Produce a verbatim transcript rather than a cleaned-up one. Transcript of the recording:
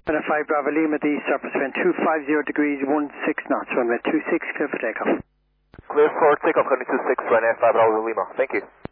Runway five Bravo Lima, the surface wind two five zero degrees, one six knots, runway two six, clear for takeoff. Clear for takeoff, runway two six, runway five Bravo Lima, thank you.